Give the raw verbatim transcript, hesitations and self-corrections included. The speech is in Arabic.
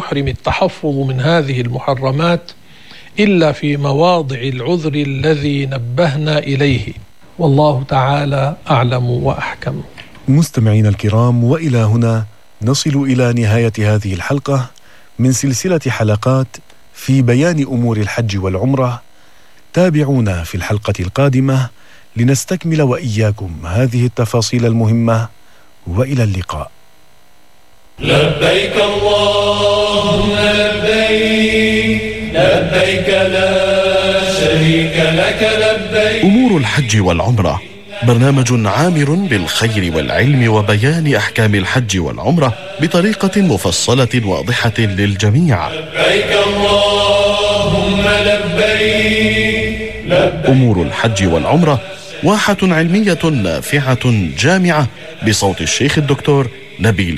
المحرم التحفظ من هذه المحرمات إلا في مواضع العذر الذي نبهنا إليه، والله تعالى أعلم وأحكم. مستمعينا الكرام، وإلى هنا نصل إلى نهاية هذه الحلقة من سلسلة حلقات في بيان أمور الحج والعمرة. تابعونا في الحلقة القادمة لنستكمل وإياكم هذه التفاصيل المهمة، وإلى اللقاء. لبيك اللهم لبيك، لبيك لا شريك لك لبيك. أمور الحج والعمرة برنامج عامر بالخير والعلم وبيان أحكام الحج والعمرة بطريقة مفصلة واضحة للجميع. لبيك اللهم لبيك، لبيك. أمور الحج والعمرة واحة علمية نافعة جامعة بصوت الشيخ الدكتور نبيل